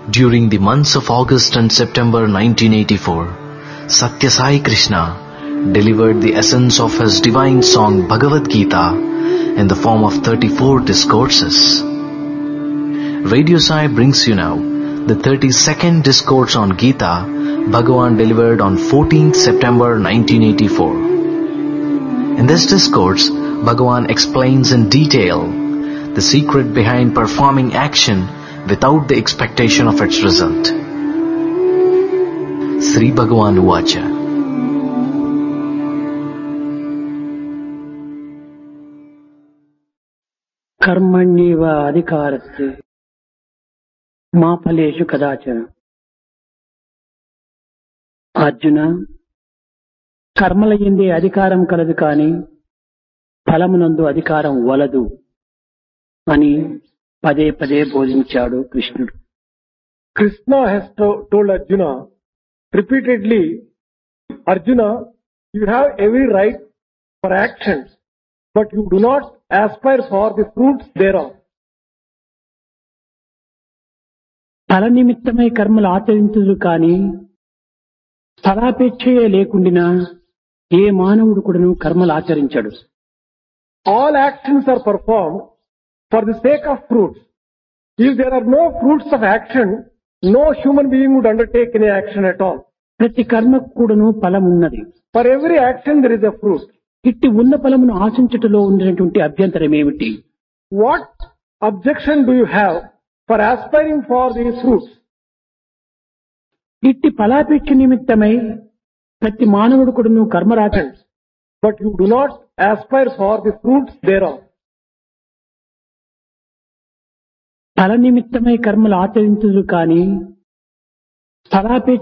During the months of August and September 1984, Satya Sai Krishna delivered the essence of his divine song Bhagavad Gita in the form of 34 discourses. Radio Sai brings you now the 32nd discourse on Gita Bhagavan delivered on 14th September 1984. In this discourse, Bhagavan explains in detail the secret behind performing action without the expectation of its result. Sri Bhagavan Uvacha. कर्मण्येव अधिकारस्ते मा फलेषु कदाचन. అర్జున, కర్మల యందే అధికారం కలదు కాని ఫలమునందు అధికారం వలదు అని పదే పదే బోధించాడు కృష్ణుడు. Krishna has told Arjuna repeatedly, Arjuna, you have every right for actions, but you do not aspire for the fruits thereof. ఫల నిమిత్తమై కర్మలు ఆచరించుదు కాని ఫలాపేక్షయే లేకుండినా ఏ మానవుడు కూడాను కర్మలు ఆచరించడు. All actions are performed for the sake of fruits. If there are no fruits of action, no human being would undertake any action at all. ప్రతి కర్మకు కూడాను ఫలం ఉన్నది. For every action there is a fruit. ఇట్టి ఉన్న ఫలమును ఆశించుటలో ఉన్నటువంటి అభ్యంతరం ఏమిటి? What objection do you have for aspiring for these fruits? ఇట్టి ఫలాపేక్ష నిమిత్తమై ప్రతి మానవుడు కూడాను కర్మరాచన, but you do not aspire for the fruits thereof. ఫల నిమిత్తమై కర్మలు ఆచరించుదు కాని ఫలాపేక్ష